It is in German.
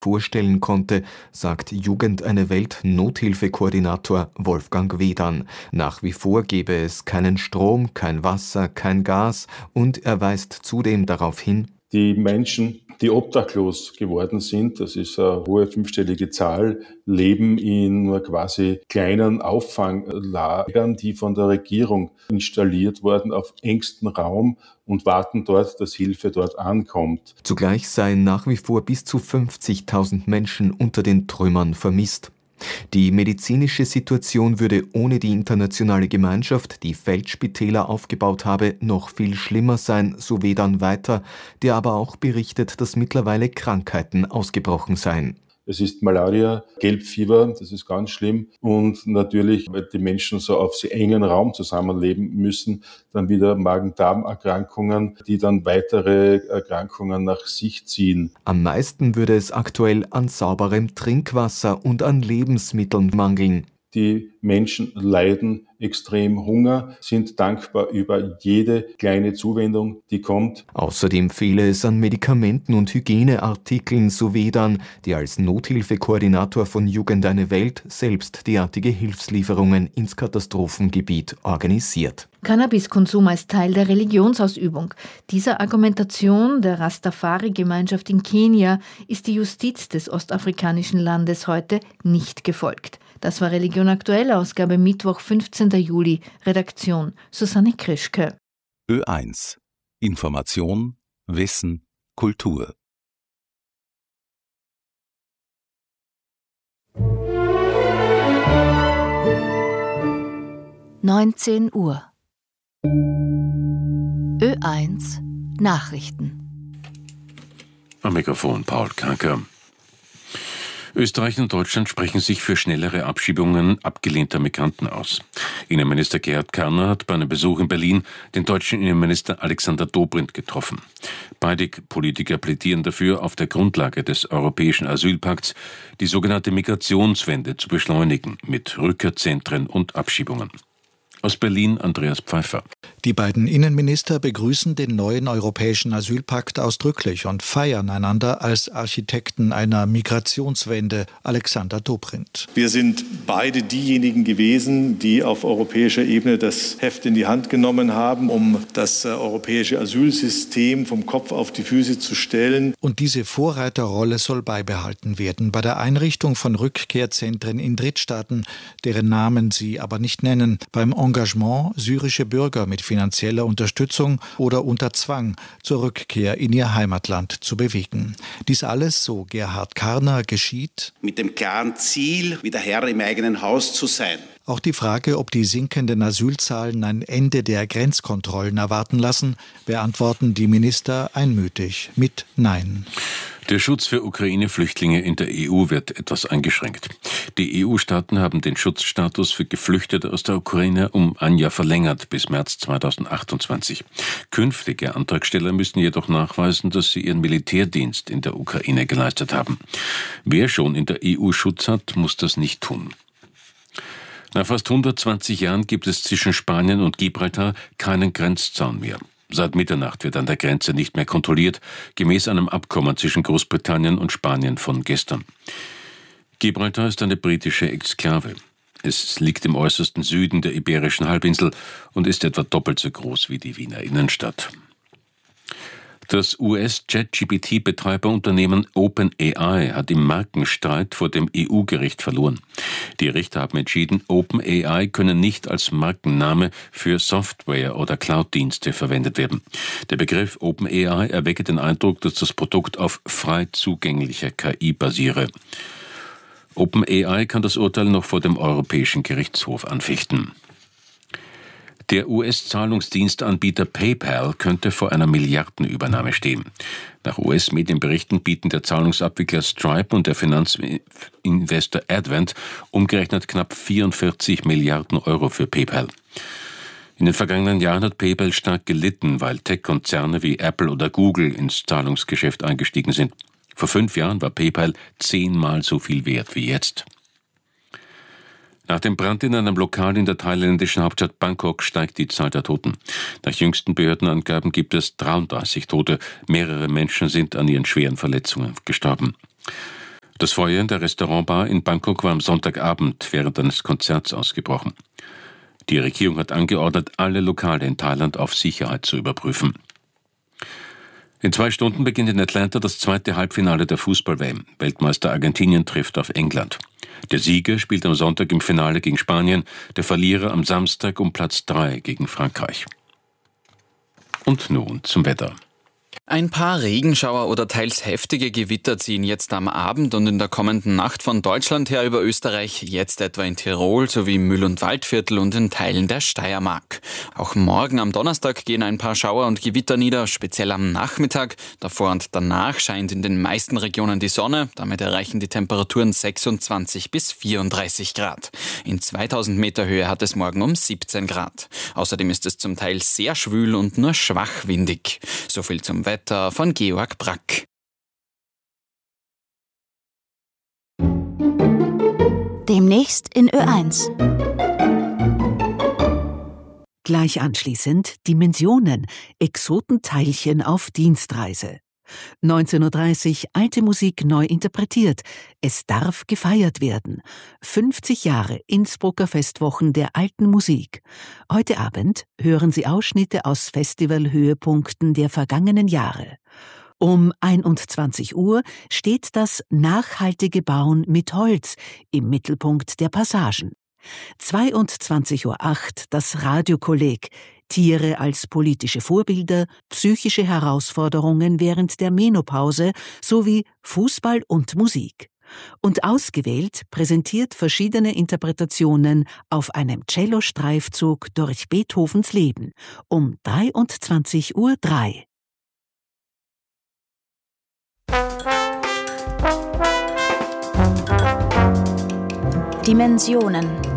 vorstellen konnte, sagt Jugend eine Welt-Nothilfe-Koordinator Wolfgang Wedern. Nach wie vor gebe es keinen Strom, kein Wasser, kein Gas und er weist zudem darauf hin: Die Menschen, die obdachlos geworden sind, das ist eine hohe fünfstellige Zahl, leben in nur quasi kleinen Auffanglagern, die von der Regierung installiert wurden, auf engstem Raum und warten dort, dass Hilfe dort ankommt. Zugleich seien nach wie vor bis zu 50.000 Menschen unter den Trümmern vermisst. Die medizinische Situation würde ohne die internationale Gemeinschaft, die Feldspitäler aufgebaut habe, noch viel schlimmer sein, so Wedern weiter, der aber auch berichtet, dass mittlerweile Krankheiten ausgebrochen seien. Es ist Malaria, Gelbfieber, das ist ganz schlimm. Und natürlich, weil die Menschen so auf sehr engen Raum zusammenleben müssen, dann wieder Magen-Darm-Erkrankungen, die dann weitere Erkrankungen nach sich ziehen. Am meisten würde es aktuell an sauberem Trinkwasser und an Lebensmitteln mangeln. Die Menschen leiden extrem Hunger, sind dankbar über jede kleine Zuwendung, die kommt. Außerdem fehle es an Medikamenten und Hygieneartikeln, so Wedern, der als Nothilfekoordinator von Jugend eine Welt selbst derartige Hilfslieferungen ins Katastrophengebiet organisiert. Cannabiskonsum als Teil der Religionsausübung. Dieser Argumentation der Rastafari-Gemeinschaft in Kenia ist die Justiz des ostafrikanischen Landes heute nicht gefolgt. Das war Religion aktuell, Ausgabe Mittwoch, 15. Juli. Redaktion Susanne Krischke. Ö1. Information, Wissen, Kultur. (19 Uhr) Ö1 Nachrichten. Am Mikrofon Paul Kanker. Österreich und Deutschland sprechen sich für schnellere Abschiebungen abgelehnter Migranten aus. Innenminister Gerhard Karner hat bei einem Besuch in Berlin den deutschen Innenminister Alexander Dobrindt getroffen. Beide Politiker plädieren dafür, auf der Grundlage des Europäischen Asylpakts die sogenannte Migrationswende zu beschleunigen, mit Rückkehrzentren und Abschiebungen. Aus Berlin Andreas Pfeiffer. Die beiden Innenminister begrüßen den neuen europäischen Asylpakt ausdrücklich und feiern einander als Architekten einer Migrationswende. Alexander Dobrindt. Wir sind beide diejenigen gewesen, die auf europäischer Ebene das Heft in die Hand genommen haben, um das europäische Asylsystem vom Kopf auf die Füße zu stellen. Und diese Vorreiterrolle soll beibehalten werden bei der Einrichtung von Rückkehrzentren in Drittstaaten, deren Namen sie aber nicht nennen, beim Engagement, syrische Bürger mit finanzieller Unterstützung oder unter Zwang zur Rückkehr in ihr Heimatland zu bewegen. Dies alles, so Gerhard Karner, geschieht mit dem klaren Ziel, wieder Herr im eigenen Haus zu sein. Auch die Frage, ob die sinkenden Asylzahlen ein Ende der Grenzkontrollen erwarten lassen, beantworten die Minister einmütig mit Nein. Der Schutz für Ukraine-Flüchtlinge in der EU wird etwas eingeschränkt. Die EU-Staaten haben den Schutzstatus für Geflüchtete aus der Ukraine um ein Jahr verlängert bis März 2028. Künftige Antragsteller müssen jedoch nachweisen, dass sie ihren Militärdienst in der Ukraine geleistet haben. Wer schon in der EU Schutz hat, muss das nicht tun. Nach fast 120 Jahren gibt es zwischen Spanien und Gibraltar keinen Grenzzaun mehr. Seit Mitternacht wird an der Grenze nicht mehr kontrolliert, gemäß einem Abkommen zwischen Großbritannien und Spanien von gestern. Gibraltar ist eine britische Exklave. Es liegt im äußersten Süden der Iberischen Halbinsel und ist etwa doppelt so groß wie die Wiener Innenstadt. Das US-ChatGPT-Betreiberunternehmen OpenAI hat im Markenstreit vor dem EU-Gericht verloren. Die Richter haben entschieden, OpenAI könne nicht als Markenname für Software- oder Cloud-Dienste verwendet werden. Der Begriff OpenAI erwecke den Eindruck, dass das Produkt auf frei zugänglicher KI basiere. OpenAI kann das Urteil noch vor dem Europäischen Gerichtshof anfechten. Der US-Zahlungsdienstanbieter PayPal könnte vor einer Milliardenübernahme stehen. Nach US-Medienberichten bieten der Zahlungsabwickler Stripe und der Finanzinvestor Advent umgerechnet knapp 44 Milliarden Euro für PayPal. In den vergangenen Jahren hat PayPal stark gelitten, weil Tech-Konzerne wie Apple oder Google ins Zahlungsgeschäft eingestiegen sind. Vor 5 Jahren war PayPal 10-mal so viel wert wie jetzt. Nach dem Brand in einem Lokal in der thailändischen Hauptstadt Bangkok steigt die Zahl der Toten. Nach jüngsten Behördenangaben gibt es 33 Tote. Mehrere Menschen sind an ihren schweren Verletzungen gestorben. Das Feuer in der Restaurantbar in Bangkok war am Sonntagabend während eines Konzerts ausgebrochen. Die Regierung hat angeordnet, alle Lokale in Thailand auf Sicherheit zu überprüfen. In 2 Stunden beginnt in Atlanta das zweite Halbfinale der Fußball-WM. Weltmeister Argentinien trifft auf England. Der Sieger spielt am Sonntag im Finale gegen Spanien, der Verlierer am Samstag um Platz 3 gegen Frankreich. Und nun zum Wetter. Ein paar Regenschauer oder teils heftige Gewitter ziehen jetzt am Abend und in der kommenden Nacht von Deutschland her über Österreich, jetzt etwa in Tirol sowie im Mühl- und Waldviertel und in Teilen der Steiermark. Auch morgen am Donnerstag gehen ein paar Schauer und Gewitter nieder, speziell am Nachmittag. Davor und danach scheint in den meisten Regionen die Sonne, damit erreichen die Temperaturen 26 bis 34 Grad. In 2000 Meter Höhe hat es morgen um 17 Grad. Außerdem ist es zum Teil sehr schwül und nur schwach windig. So viel zum Wetter von Georg Brack. Demnächst in Ö1. Gleich anschließend Dimensionen, Exotenteilchen auf Dienstreise. 19:30 Uhr, alte Musik neu interpretiert. Es darf gefeiert werden. 50 Jahre Innsbrucker Festwochen der alten Musik. Heute Abend hören Sie Ausschnitte aus Festivalhöhepunkten der vergangenen Jahre. Um 21 Uhr steht das nachhaltige Bauen mit Holz im Mittelpunkt der Passagen. 22:08 Uhr das Radiokolleg. Tiere als politische Vorbilder, psychische Herausforderungen während der Menopause sowie Fußball und Musik. Und ausgewählt präsentiert verschiedene Interpretationen auf einem Cello-Streifzug durch Beethovens Leben um 23:03 Uhr. Dimensionen.